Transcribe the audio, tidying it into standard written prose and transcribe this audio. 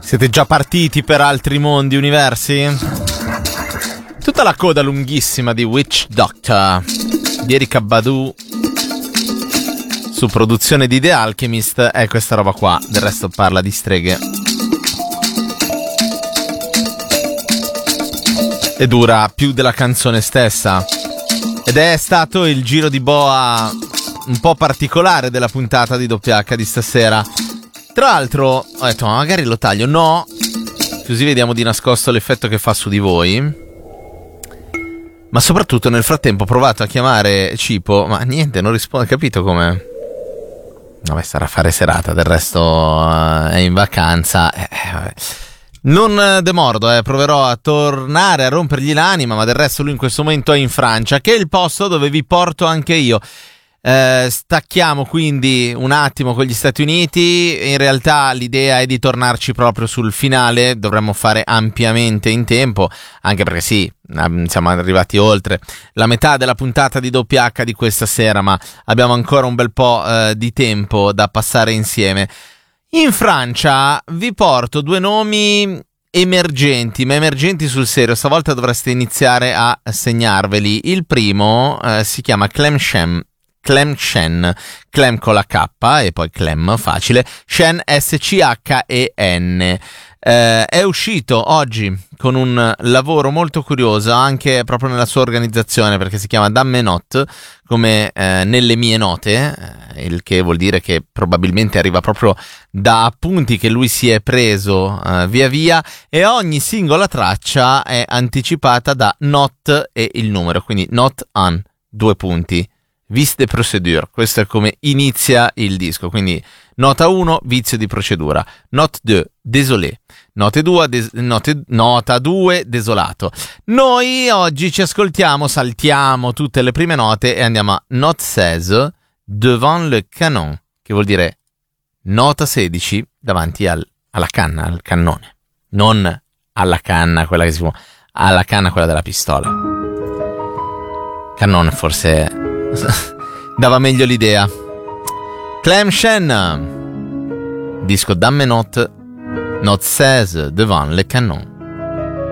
Siete già partiti per altri mondi, universi? Tutta la coda lunghissima di Witch Doctor di Erykah Badu su produzione di The Alchemist è questa roba qua. Del resto parla di streghe e dura più della canzone stessa. Ed è stato il giro di boa un po' particolare della puntata di WH di stasera. Tra l'altro ho detto, ma magari lo taglio. No, così vediamo di nascosto l'effetto che fa su di voi. Ma soprattutto nel frattempo ho provato a chiamare Cipo, ma niente, non risponde. Capito come? Vabbè, sarà a fare serata, del resto è in vacanza. Non demordo, proverò a tornare a rompergli l'anima, ma del resto lui in questo momento è in Francia, che è il posto dove vi porto anche io. Stacchiamo quindi un attimo con gli Stati Uniti. In realtà l'idea è di tornarci proprio sul finale. Dovremmo fare ampiamente in tempo, anche perché sì, siamo arrivati oltre la metà della puntata di WH di questa sera, ma abbiamo ancora un bel po' di tempo da passare insieme. In Francia vi porto due nomi emergenti, ma emergenti sul serio. Stavolta dovreste iniziare a segnarveli. Il primo si chiama Clem Chen, Clem con la K e poi Clem, facile, Chen, S-C-H-E-N. È uscito oggi con un lavoro molto curioso anche proprio nella sua organizzazione, perché si chiama Dans mes notes, come nelle mie note, il che vuol dire che probabilmente arriva proprio da appunti che lui si è preso via via, e ogni singola traccia è anticipata da note e il numero, quindi note 1, 2 punti. Vice de procédure, questo è come inizia il disco, quindi nota 1, vizio di procedura, note 2, désolé, nota 2, desolato. Noi oggi ci ascoltiamo, saltiamo tutte le prime note e andiamo a note 16, devant le canon, che vuol dire nota 16 davanti alla canna, al cannone, non alla canna, quella che si può, alla canna, quella della pistola. Cannone forse dava meglio l'idea. Clem Chen, disco Dans mes notes, note 16 devant le canon.